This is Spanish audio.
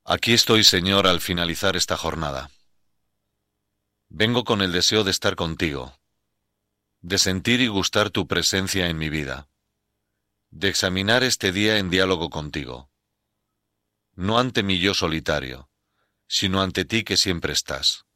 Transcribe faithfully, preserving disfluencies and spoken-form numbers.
Aquí estoy, Señor, al finalizar esta jornada. Vengo con el deseo de estar contigo, de sentir y gustar tu presencia en mi vida, de examinar este día en diálogo contigo, no ante mi yo solitario, sino ante ti que siempre estás.